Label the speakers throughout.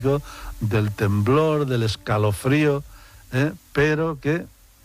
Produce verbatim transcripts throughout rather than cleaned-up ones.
Speaker 1: del temblor, del escalofrío, ¿eh? Pero que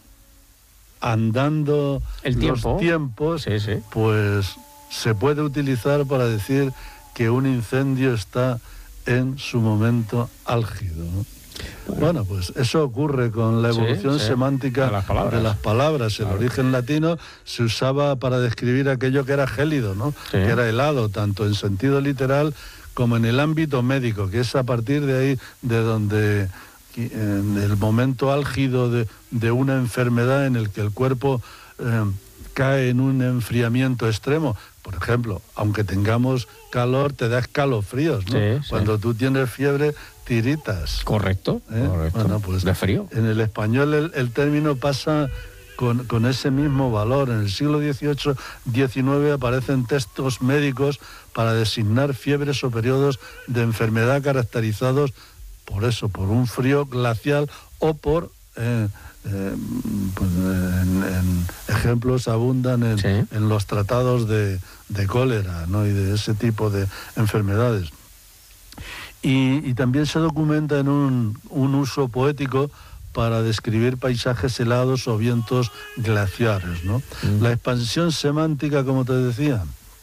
Speaker 1: andando
Speaker 2: el tiempo,
Speaker 1: los tiempos,
Speaker 2: sí, sí.
Speaker 1: pues se puede utilizar para decir que un incendio está en su momento álgido, ¿no? Bueno, bueno, pues eso ocurre con la evolución sí, sí. semántica de las palabras. De las palabras. Claro. El origen latino se usaba para describir aquello que era gélido, ¿no? Sí. Que era helado, tanto en sentido literal como en el ámbito médico, que es a partir de ahí de donde, en el momento álgido de, de una enfermedad en el que el cuerpo eh, cae en un enfriamiento extremo. Por ejemplo, aunque tengamos calor, te da escalofríos, ¿no? Sí, Cuando sí. tú tienes fiebre, tiritas.
Speaker 2: Correcto,
Speaker 1: ¿Eh?
Speaker 2: correcto.
Speaker 1: Bueno, pues,
Speaker 2: de frío.
Speaker 1: En el español el, el término pasa con, con ese mismo valor. En el siglo dieciocho diecinueve aparecen textos médicos para designar fiebres o periodos de enfermedad caracterizados por eso, por un frío glacial o por... Eh, Eh, pues en, en ejemplos abundan en, sí. en los tratados de, de cólera, ¿no? Y de ese tipo de enfermedades. Y, y también se documenta en un, un uso poético para describir paisajes helados o vientos glaciares, ¿no? Mm. La expansión semántica, como te decía,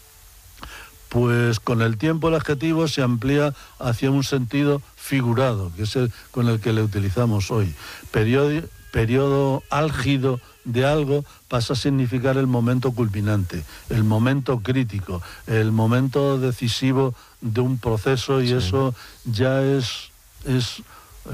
Speaker 1: pues con el tiempo el adjetivo se amplía hacia un sentido figurado, que es el con el que le utilizamos hoy. Periodo periodo álgido de algo pasa a significar el momento culminante, el momento crítico, el momento decisivo de un proceso, y sí. eso ya es, es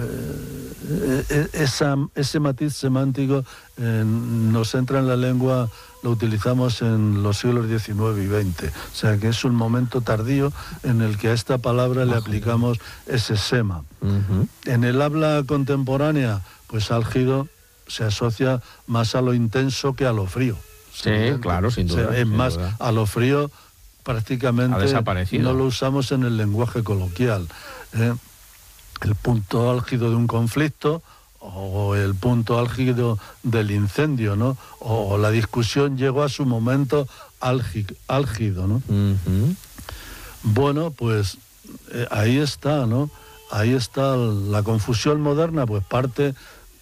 Speaker 1: eh, esa, ese matiz semántico eh, nos entra en la lengua, lo utilizamos en los siglos diecinueve y veinte, o sea que es un momento tardío en el que a esta palabra le aplicamos ese sema. Uh-huh. En el habla contemporánea, pues álgido se asocia más a lo intenso que a lo frío.
Speaker 2: Sí, claro, sin duda.
Speaker 1: O sea, es
Speaker 2: sin
Speaker 1: más,
Speaker 2: duda.
Speaker 1: a lo frío prácticamente no lo usamos en el lenguaje coloquial. ¿eh? El punto álgido de un conflicto o el punto álgido del incendio, ¿no? O, o la discusión llegó a su momento álgido, álgido, ¿no? Uh-huh. Bueno, pues eh, ahí está, ¿no? Ahí está la confusión moderna, pues parte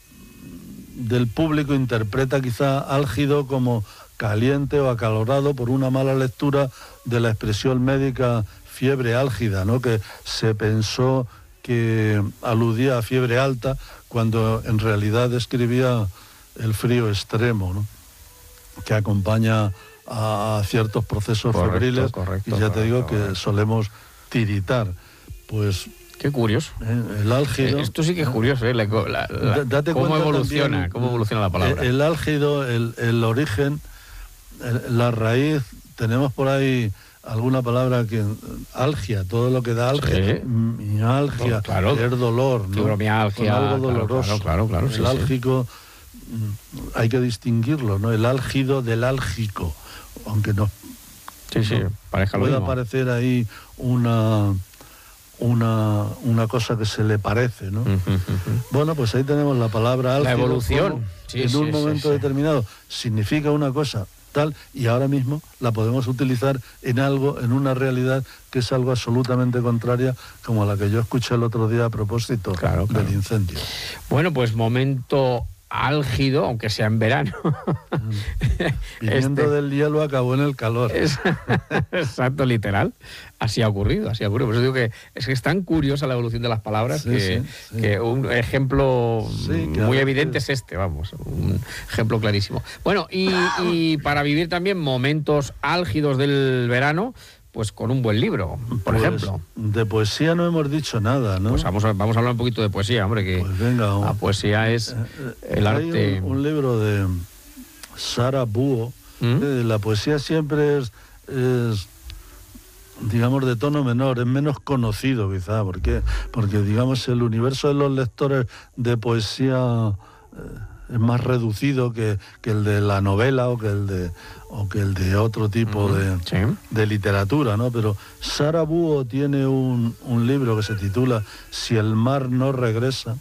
Speaker 1: del público interpreta quizá álgido como caliente o acalorado por una mala lectura de la expresión médica fiebre álgida, ¿no? Que se pensó que aludía a fiebre alta cuando en realidad describía el frío extremo, ¿no? Que acompaña a ciertos procesos correcto, febriles correcto, y ya correcto, te digo correcto. Que solemos tiritar. Pues
Speaker 2: qué curioso.
Speaker 1: Eh, el álgido.
Speaker 2: Eh, esto sí que es curioso, ¿eh? La, la, la, Date cómo evoluciona, también, cómo evoluciona la palabra.
Speaker 1: El, el álgido, el, el origen, el, la raíz, tenemos por ahí alguna palabra que algia, todo lo que da algia, sí. mialgia,
Speaker 2: claro,
Speaker 1: es dolor, ¿no?
Speaker 2: Fibromialgia,
Speaker 1: con algo doloroso.
Speaker 2: Claro, claro, claro,
Speaker 1: el
Speaker 2: sí,
Speaker 1: álgico
Speaker 2: sí.
Speaker 1: hay que distinguirlo, ¿no? El álgido del álgico, aunque no,
Speaker 2: sí, sí,
Speaker 1: no
Speaker 2: parezca lo
Speaker 1: pueda
Speaker 2: mismo.
Speaker 1: parecer ahí una una una cosa que se le parece, ¿no? Uh-huh, uh-huh. Bueno, pues ahí tenemos la palabra álgido.
Speaker 2: La evolución. Sí,
Speaker 1: en
Speaker 2: sí,
Speaker 1: un momento
Speaker 2: sí, sí.
Speaker 1: determinado significa una cosa tal, y ahora mismo la podemos utilizar en algo, en una realidad que es algo absolutamente contraria, como la que yo escuché el otro día a propósito
Speaker 2: claro, claro.
Speaker 1: del incendio.
Speaker 2: Bueno, pues momento álgido, aunque sea en verano.
Speaker 1: Viniendo este... del hielo acabó en el calor.
Speaker 2: Es... Exacto, literal. Así ha ocurrido, así ha ocurrido. Por eso digo que es que es tan curiosa la evolución de las palabras sí, que, sí, sí. que un ejemplo sí, muy evidente es este, vamos, un ejemplo clarísimo. Bueno, y, y para vivir también momentos álgidos del verano, pues con un buen libro, por
Speaker 1: pues,
Speaker 2: ejemplo.
Speaker 1: De poesía no hemos dicho nada, ¿no?
Speaker 2: Pues vamos a, vamos a hablar un poquito de poesía, hombre, que
Speaker 1: pues venga,
Speaker 2: la poesía es el
Speaker 1: hay
Speaker 2: arte...
Speaker 1: Un, un libro de Sara Búho, ¿Mm? eh, la poesía siempre es, es, digamos, de tono menor, es menos conocido quizá, ¿por qué? Porque, digamos, el universo de los lectores de poesía... Eh, es más reducido que, que el de la novela o que el de o que el de otro tipo de,
Speaker 2: sí.
Speaker 1: de literatura, ¿no? Pero Sara Búho tiene un, un libro que se titula Si el mar no regresa,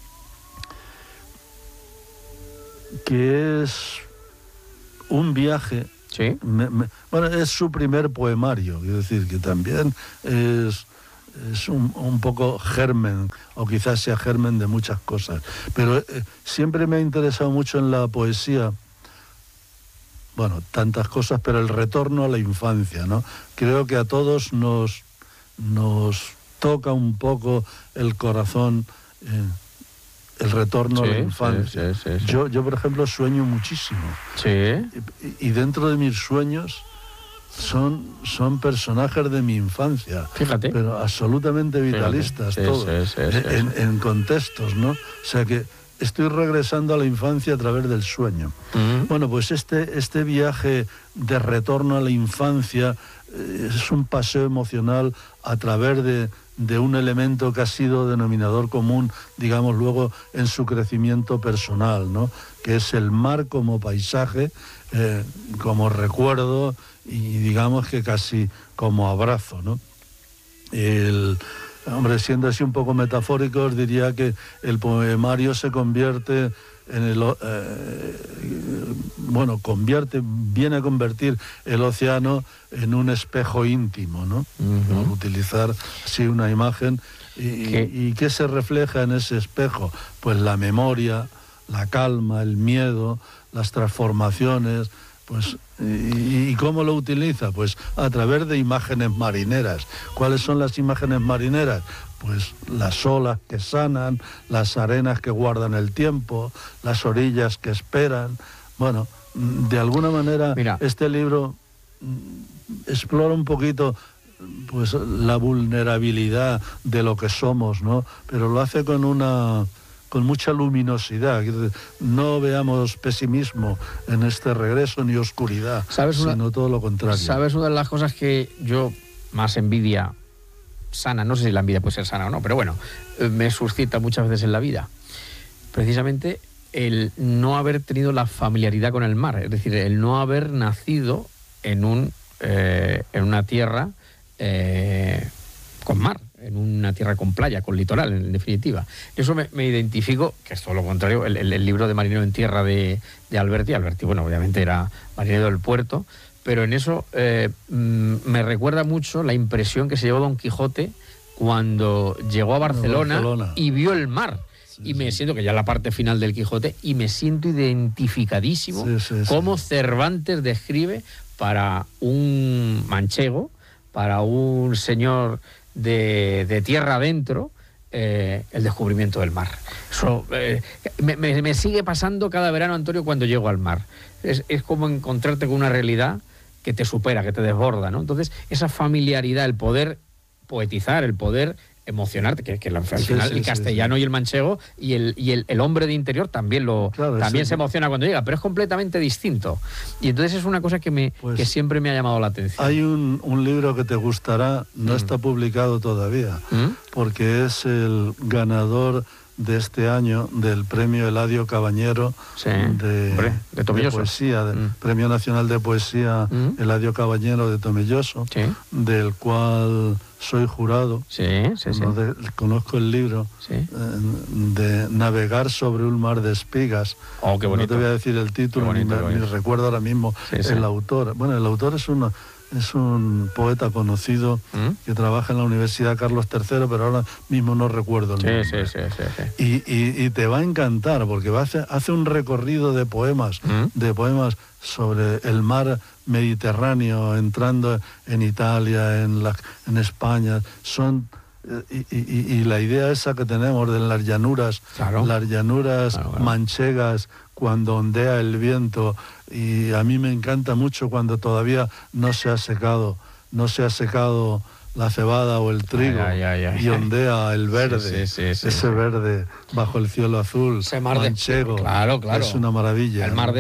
Speaker 1: que es un viaje.
Speaker 2: Sí.
Speaker 1: Me, me, bueno, es su primer poemario, quiero decir que también es es un, un poco germen, o quizás sea germen de muchas cosas. Pero eh, siempre me ha interesado mucho en la poesía, bueno, tantas cosas, pero el retorno a la infancia, ¿no? Creo que a todos nos, nos toca un poco el corazón, eh, el retorno sí, a la infancia. Sí, sí, sí, sí. Yo, yo, por ejemplo, sueño muchísimo.
Speaker 2: Sí.
Speaker 1: Y, y dentro de mis sueños son, son personajes de mi infancia.
Speaker 2: Fíjate.
Speaker 1: Pero absolutamente vitalistas, sí, todos, sí, sí, sí, en, sí. en contextos, ¿no? O sea que estoy regresando a la infancia a través del sueño. Uh-huh. Bueno, pues este, este viaje de retorno a la infancia eh, es un paseo emocional a través de, de un elemento que ha sido denominador común, digamos, luego en su crecimiento personal, ¿no? Que es el mar como paisaje, eh, como recuerdo y digamos que casi como abrazo, ¿no? El... Hombre, siendo así un poco metafóricos, diría que el poemario se convierte en el... Eh, bueno, convierte, viene a convertir el océano en un espejo íntimo, ¿no? Uh-huh. Por utilizar así una imagen. Y, ¿Qué? ¿Y qué se refleja en ese espejo? Pues la memoria, la calma, el miedo, las transformaciones... Pues, y, ¿y cómo lo utiliza? Pues a través de imágenes marineras. ¿Cuáles son las imágenes marineras? Pues las olas que sanan, las arenas que guardan el tiempo, las orillas que esperan. Bueno, de alguna manera Mira. este libro explora un poquito pues la vulnerabilidad de lo que somos, ¿no? Pero lo hace con una... con mucha luminosidad. No veamos pesimismo en este regreso ni oscuridad, ¿Sabes una, sino todo lo contrario.
Speaker 2: ¿Sabes una de las cosas que yo más envidia sana, no sé si la envidia puede ser sana o no, pero bueno, me suscita muchas veces en la vida? Precisamente el no haber tenido la familiaridad con el mar, es decir, el no haber nacido en, un, eh, en una tierra eh, con mar, en una tierra con playa, con litoral, en definitiva. Eso me, me identifico, que es todo lo contrario, el, el, el libro de Marinero en Tierra de, de Alberti. Alberti, bueno, obviamente era marinero del puerto, pero en eso eh, me recuerda mucho la impresión que se llevó Don Quijote cuando llegó a Barcelona, Barcelona. y vio el mar. Sí, y me sí. siento, que ya es la parte final del Quijote, y me siento identificadísimo sí, sí, cómo sí. Cervantes describe para un manchego, para un señor... De, de tierra adentro, eh, el descubrimiento del mar. Eso eh, me, me, me sigue pasando cada verano, Antonio, cuando llego al mar. Es, es como encontrarte con una realidad que te supera, que te desborda, ¿no? Entonces, esa familiaridad, el poder poetizar, el poder emocionarte, que, que al final sí, sí, el castellano sí, sí. y el manchego y el, y el, el hombre de interior también lo claro, también sí. se emociona cuando llega, pero es completamente distinto. Y entonces es una cosa que me pues que siempre me ha llamado la atención.
Speaker 1: Hay un, un libro que te gustará, no mm. está publicado todavía, ¿Mm? porque es el ganador de este año del premio Eladio Cabañero
Speaker 2: sí.
Speaker 1: de,
Speaker 2: Hombre, de,
Speaker 1: de poesía, del mm. Premio Nacional de Poesía mm. Eladio Cabañero de Tomelloso,
Speaker 2: sí.
Speaker 1: del cual soy jurado.
Speaker 2: Sí, sí, sí.
Speaker 1: De, conozco el libro
Speaker 2: sí.
Speaker 1: eh, de Navegar sobre un mar de espigas.
Speaker 2: Oh, qué bonito.
Speaker 1: No te voy a decir el título, bonito, ni, ni recuerdo ahora mismo sí, el sí. autor. Bueno, el autor es uno... Es un poeta conocido ¿Mm? que trabaja en la Universidad Carlos tercero, pero ahora mismo no recuerdo el
Speaker 2: sí,
Speaker 1: nombre.
Speaker 2: Sí, sí, sí, sí.
Speaker 1: Y, y, y te va a encantar, porque va a hacer, hace un recorrido de poemas, ¿Mm? de poemas sobre el mar Mediterráneo, entrando en Italia, en, la, en España. Son... Y, y, y la idea esa que tenemos de las llanuras,
Speaker 2: claro.
Speaker 1: las llanuras
Speaker 2: claro, claro.
Speaker 1: manchegas, cuando ondea el viento, y a mí me encanta mucho cuando todavía no se ha secado, no se ha secado la cebada o el trigo,
Speaker 2: ay, ay, ay,
Speaker 1: y ondea el verde,
Speaker 2: sí, sí, sí,
Speaker 1: ese
Speaker 2: sí.
Speaker 1: verde bajo el cielo azul,
Speaker 2: ese mar
Speaker 1: manchego,
Speaker 2: de... claro, claro.
Speaker 1: es una maravilla.
Speaker 2: El mar de